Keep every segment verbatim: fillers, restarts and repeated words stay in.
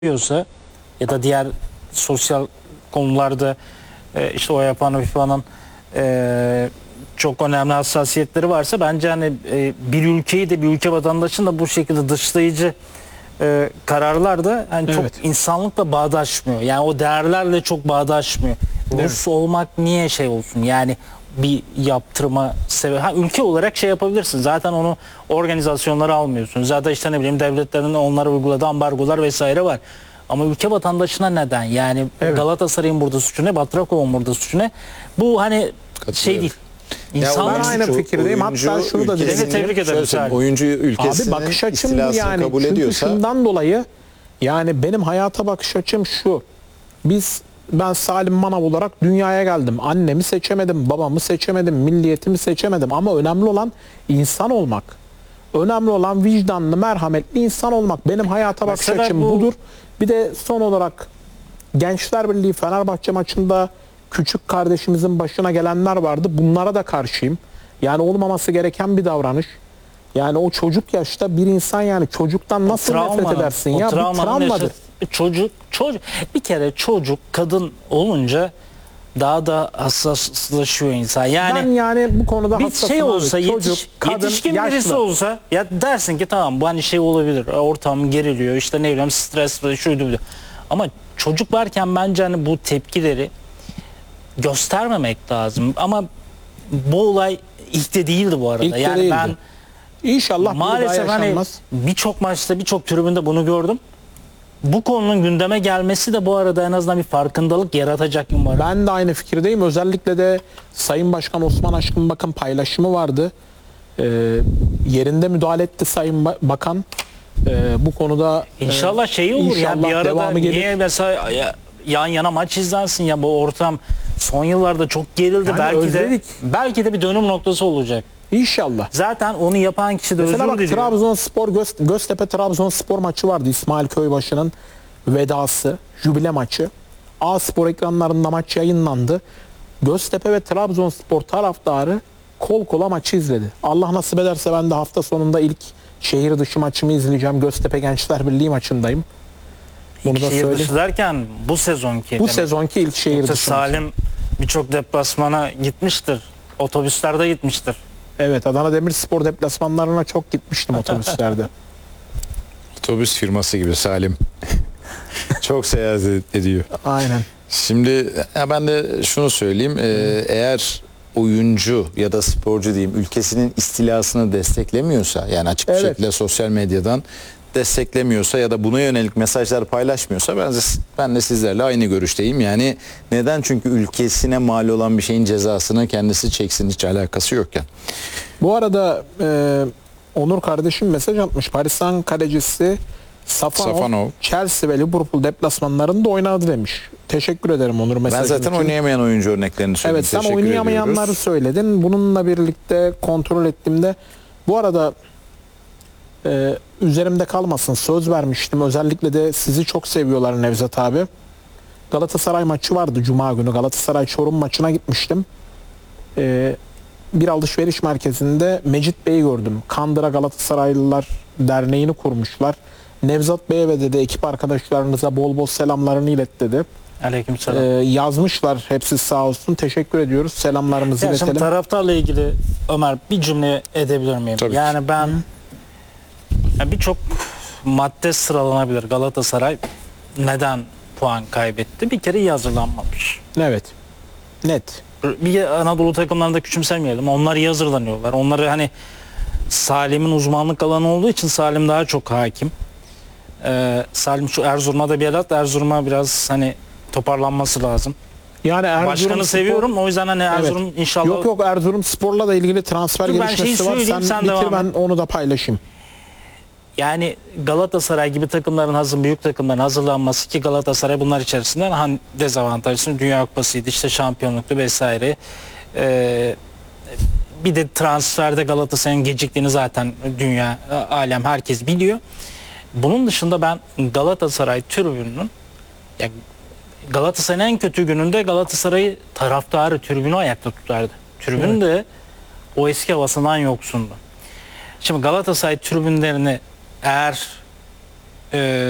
yapıyorsa ya da diğer sosyal konularda e, işte o yapan FIFA'nın e, çok önemli hassasiyetleri varsa bence hani e, bir ülkeyi de bir ülke vatandaşını da bu şekilde dışlayıcı e, kararlar da hani çok Evet. insanlıkla bağdaşmıyor. Yani o değerlerle çok bağdaşmıyor. Evet. Rus olmak niye şey olsun? Yani bir yaptırma sebebi. Ha, ülke olarak şey yapabilirsin. Zaten onu organizasyonları almıyorsun. Zaten işte ne bileyim devletlerin onlara uyguladığı ambargolar vesaire var. Ama ülke vatandaşına neden? Yani Evet. Galatasaray'ın burada suçu ne? Batrakov'un burada suçu ne? Bu hani şey değil. İnsan ben aynı oyuncu- fikirdeyim. Hatta oyuncu şunu da ülkesinin- Seni tebrik ederim şöyle söyleyeyim, Salih. oyuncu ülkesinin Abi bakış açım bu istilasını yani. kabul Çünkü ediyorsa şundan dolayı yani benim hayata bakış açım şu. Biz ben Salim Manav olarak dünyaya geldim. Annemi seçemedim, babamı seçemedim, milliyetimi seçemedim ama önemli olan insan olmak. Önemli olan vicdanlı, merhametli insan olmak. Benim hayata bakış Mesela açım bu- budur. Bir de son olarak Gençler Birliği Fenerbahçe maçında küçük kardeşimizin başına gelenler vardı. Bunlara da karşıyım. Yani olmaması gereken bir davranış. Yani o çocuk yaşta bir insan yani çocuktan nasıl nefret Travmanın- edersin o ya? Bu travmanın travmadır. yaşa- Çocuk, çocuk bir kere çocuk kadın olunca daha da hassaslaşıyor insan. Yani ben yani bu konuda bir hassasım şey abi. olsa Çocuk, yetiş, kadın, yetişkin birisi yaşlı. olsa ya dersin ki tamam bu hani şey olabilir. Ortam geriliyor işte ne bileyim stres ve şuydu buydu. Ama çocuk varken bence hani bu tepkileri göstermemek lazım. Ama bu olay ilk de değildi bu arada. İlk de yani değildi. ben İnşallah maalesef hani birçok maçta birçok tribünde bunu gördüm. Bu konunun gündeme gelmesi de bu arada en azından bir farkındalık yaratacak umarım. Ben de aynı fikirdeyim. Özellikle de Sayın Başkan Osman Aşkın Bakın paylaşımı vardı. Ee, yerinde müdahale etti Sayın Ba- Bakan. Ee, bu konuda e, İnşallah şey olur ya inşallah bir arada devamı gelir. niye mesela ya- yan yana maç izlensin ya bu ortam son yıllarda çok gerildi. Yani belki özledik. de belki de bir dönüm noktası olacak. İnşallah. Zaten onu yapan kişi de Mesela özür bak diliyor. Trabzonspor Göz, Göztepe Trabzonspor maçı vardı. İsmail Köybaşı'nın vedası, jübile maçı. A Spor ekranlarında maç yayınlandı. Göztepe ve Trabzonspor taraftarı kol kola maçı izledi. Allah nasip ederse ben de hafta sonunda ilk şehir dışı maçımı izleyeceğim. Göztepe Gençler Birliği maçındayım. Bunu da Şehir söyleyeyim. dışı derken bu sezonki. Bu demek. sezonki ilk şehir Yoksa dışı maçı. Salim birçok deplasmana gitmiştir. Otobüslerde gitmiştir. Evet, Adana Demirspor deplasmanlarına çok gitmiştim otobüslerde. otobüs firması gibi Salim çok seyahat ediyor. Aynen. Şimdi ya ben de şunu söyleyeyim, e, eğer oyuncu ya da sporcu diyeyim ülkesinin istilasını desteklemiyorsa, yani açık bir Evet. şekilde sosyal medyadan desteklemiyorsa ya da buna yönelik mesajlar paylaşmıyorsa ben de, ben de sizlerle aynı görüşteyim. Yani neden? Çünkü ülkesine mal olan bir şeyin cezasını kendisi çeksin, hiç alakası yokken. Bu arada e, Onur kardeşim mesaj atmış. Paris Saint kalecisi Safanov, Safanov. Chelsea ve Liverpool deplasmanlarında oynadı demiş. Teşekkür ederim Onur Ben mesajın zaten için. oynayamayan oyuncu örneklerini söyledim. Evet, sen Teşekkür oynayamayanları ediyoruz. söyledin. Bununla birlikte kontrol ettiğimde bu arada e, üzerimde kalmasın, söz vermiştim. Özellikle de sizi çok seviyorlar Nevzat abi. Galatasaray maçı vardı Cuma günü. Galatasaray Çorum maçına gitmiştim. E, bir alışveriş merkezinde Mecit Bey'i gördüm. Kandıra Galatasaraylılar Derneği'ni kurmuşlar. Nevzat Bey'e ve dedi ekip arkadaşlarınıza bol bol selamlarını ilet dedi. Aleykümselam. Ee, yazmışlar hepsi sağ olsun. Teşekkür ediyoruz. Selamlarımızı Ya şimdi iletelim. taraftarla ilgili Ömer bir cümle edebilir miyim? Tabii ki. yani ben ya birçok madde sıralanabilir. Galatasaray neden puan kaybetti? Bir kere iyi hazırlanmamış. Evet. Net. Bir Anadolu takımlarında küçümsemeyelim. Onlar iyi hazırlanıyorlar. Onları hani Salim'in uzmanlık alanı olduğu için Salim daha çok hakim. Ee, Salim şu Erzurum'a da bir el at. Erzurum'a biraz hani toparlanması lazım. Yani Erzurum Başkanı Spor- seviyorum. O yüzden hani Erzurum Evet. inşallah. Yok yok Erzurum Spor'la da ilgili transfer Dur ben gelişmesi şeyi var. Sen, söyleyeyim, sen bitir, devam ben et. onu da paylaşayım. Yani Galatasaray gibi takımların hazır büyük takımların hazırlanması ki Galatasaray bunlar içerisinden hani dezavantajlı Dünya Kupası'ydı işte şampiyonluktu vesaire. Ee, bir de transferde Galatasaray'ın geciktiğini zaten dünya alem herkes biliyor. Bunun dışında ben Galatasaray tribününün ya Galatasaray'ın en kötü gününde Galatasaray'ı taraftarı tribünü ayakta tutardı. Tribün de o eski havasından yoksundu. Şimdi Galatasaray tribünlerini eğer e,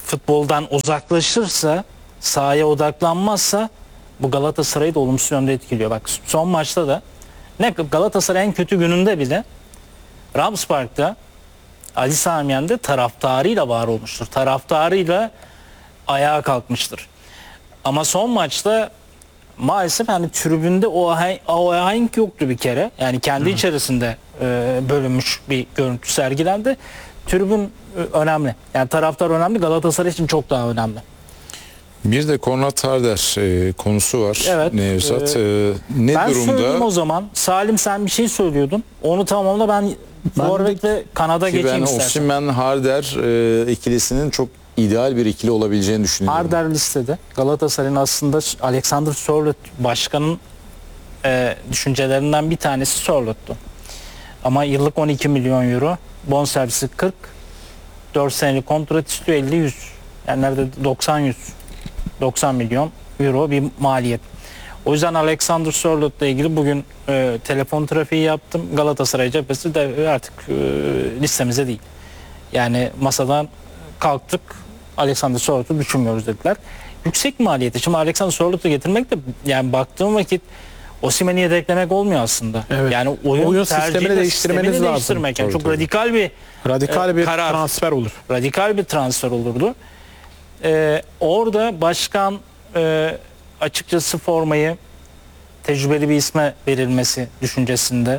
futboldan uzaklaşırsa, sahaya odaklanmazsa bu Galatasaray'ı da olumsuz yönde etkiliyor. Bak son maçta da ne Galatasaray en kötü gününde bile Rams Park'ta Ali Sami Yen'de taraftarıyla var olmuştur. Taraftarıyla ayağa kalkmıştır. Ama son maçta maalesef hani tribünde o ahenk, o ahenk yoktu bir kere. Yani kendi Hı. içerisinde e, bölünmüş bir görüntü sergilendi. Tribün e, önemli. Yani taraftar önemli. Galatasaray için çok daha önemli. Bir de Konrad Harder e, konusu var. Evet. Nevzat. E, E, ne ben durumda? söyleyeyim o zaman. Salim sen bir şey söylüyordun. Onu tamamla, ben forvet ve kanada Ki geçeyim ben istersen. Osimhen Harder e, ikilisinin çok ideal bir ikili olabileceğini düşünüyorum. Harder listede. Galatasaray'ın aslında Alexander Sörloth başkanın e, düşüncelerinden bir tanesi Sörloth'tu. Ama yıllık on iki milyon euro, bonservisi kırk, dört senelik kontrat istiyor, elli yüz. Yani nerede doksan yüz, doksan milyon euro bir maliyet. O yüzden Alexander Sörloth'la ilgili bugün e, telefon trafiği yaptım. Galatasaray cephesi de artık e, listemize değil. Yani masadan kalktık, Alexander Sörloth'u düşünmüyoruz dediler. Yüksek maliyeti. Şimdi Alexander Sörloth'u getirmek de yani baktığım vakit Osimhen'i yedeklemek olmuyor aslında. Evet. Yani oyun, Oyun tercihi sistemini de değiştirmeniz sistemini lazım. değiştirmek. Yani Tabii, çok tabii. radikal bir Radikal e, bir karar. transfer olur. Radikal bir transfer olurdu. Ee, orada başkan e, açıkçası formayı tecrübeli bir isme verilmesi düşüncesinde.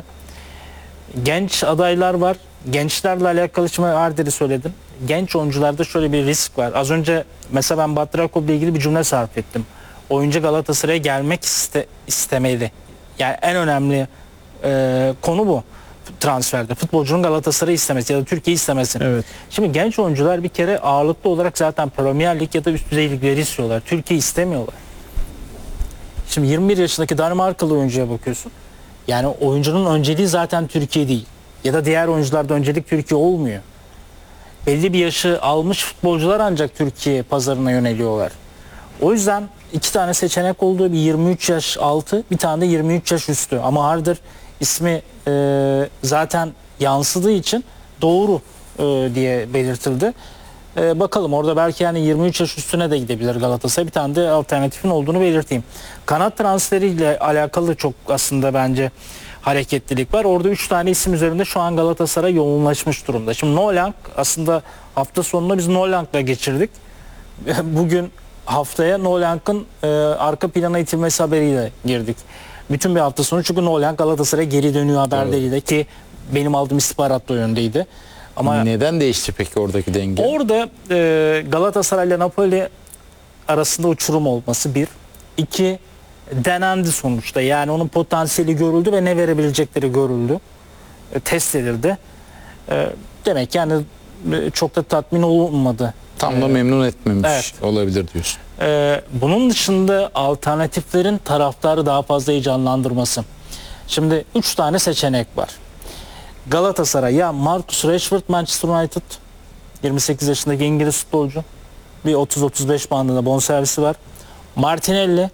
Genç adaylar var. Gençlerle alakalı şimdi Harder'i söyledim. Genç oyuncularda şöyle bir risk var. Az önce mesela ben Batrakov ile ilgili bir cümle sarf ettim. Oyuncu Galatasaray'a gelmek iste, istemeli. Yani en önemli e, konu bu transferde. Futbolcunun Galatasaray'ı istemesi ya da Türkiye'yi istemesi. Evet. Şimdi genç oyuncular bir kere ağırlıklı olarak zaten Premier Lig ya da üst düzey ligleri istiyorlar. Türkiye istemiyorlar. Şimdi yirmi bir yaşındaki Danimarkalı oyuncuya bakıyorsun. Yani oyuncunun önceliği zaten Türkiye değil. Ya da diğer oyuncularda öncelik Türkiye olmuyor. Belli bir yaşı almış futbolcular ancak Türkiye pazarına yöneliyorlar. O yüzden iki tane seçenek olduğu, bir yirmi üç yaş altı, bir tane de yirmi üç yaş üstü. Ama Harder ismi e, zaten yansıdığı için doğru e, diye belirtildi. E, bakalım orada belki yani yirmi üç yaş üstüne de gidebilir Galatasaray. Bir tane de alternatifin olduğunu belirteyim. Kanat transferiyle alakalı çok aslında bence hareketlilik var. Orada üç tane isim üzerinde şu an Galatasaray yoğunlaşmış durumda. Şimdi Nolang aslında hafta sonunu biz Nolang'la geçirdik. Bugün haftaya Nolang'ın e, arka plana itilmesi haberiyle girdik. Bütün bir hafta sonu çünkü Nolang Galatasaray'a geri dönüyor haberleriyle ki benim aldığım istihbarat da o yöndeydi. Ama neden değişti peki oradaki denge? orada e, Galatasaray ile Napoli arasında uçurum olması bir. İki, denendi sonuçta. Yani onun potansiyeli görüldü ve ne verebilecekleri görüldü. E, test edildi. E, demek yani e, çok da tatmin olunmadı. Tam da E, memnun etmemiş evet. olabilir diyorsun. Ee, bunun dışında alternatiflerin taraftarı daha fazla heyecanlandırması. Şimdi üç tane seçenek var. Galatasaray ya Marcus Rashford, Manchester United, yirmi sekiz yaşındaki İngiliz futbolcu, bir otuz otuz beş bandında bonservisi var. Martinelli,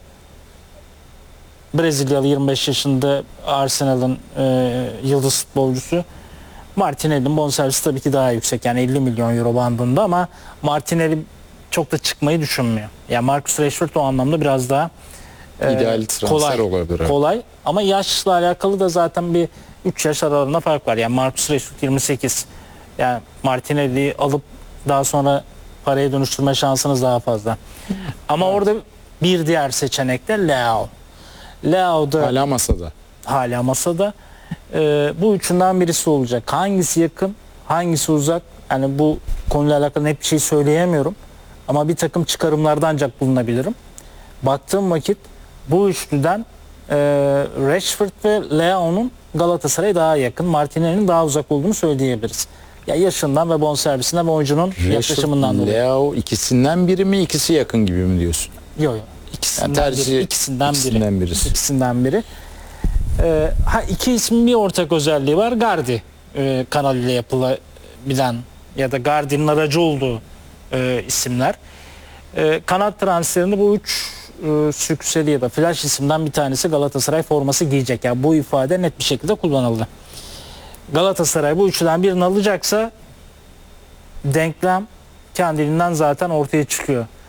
Brezilyalı, yirmi beş yaşında, Arsenal'ın e, yıldız futbolcusu. Martinelli'nin bonservisi tabii ki daha yüksek, yani elli milyon euro bandında, ama Martinelli çok da çıkmayı düşünmüyor. Yani Marcus Rashford o anlamda biraz daha e, İdeal transfer kolay, olabilir. kolay. Ama yaşla alakalı da zaten bir üç yaş aralığında fark var. Yani Marcus Rashford yirmi sekiz. Yani Martinelli'yi alıp daha sonra paraya dönüştürme şansınız daha fazla. Ama evet, orada bir diğer seçenek de Leao. Leao da Hala masada. hala masada. Ee, bu üçünden birisi olacak. Hangisi yakın, hangisi uzak? Yani bu konuyla alakalı net bir şey söyleyemiyorum. Ama bir takım çıkarımlarda ancak bulunabilirim. Baktığım vakit bu üçlüden e, Rashford ve Leao'nun Galatasaray'a daha yakın, Martinelli'nin daha uzak olduğunu söyleyebiliriz. Ya yaşından ve bonservisinden ve oyuncunun yaklaşımından dolayı. Leao ikisinden biri mi, ikisi yakın gibi mi diyorsun? Yok yok. İkisinden, Yani tercih, biri, ikisinden, ikisinden biri. birisi. İkisinden biri. Ee, ha, iki ismin bir ortak özelliği var. Gardi e, kanalıyla yapılabilen ya da Gardi'nin aracı olduğu e, isimler. E, kanat transferinde bu üç e, sükseli ya da flash isimden bir tanesi Galatasaray forması giyecek. Yani bu ifade net bir şekilde kullanıldı. Galatasaray bu üçüden birini alacaksa denklem kendiliğinden zaten ortaya çıkıyor.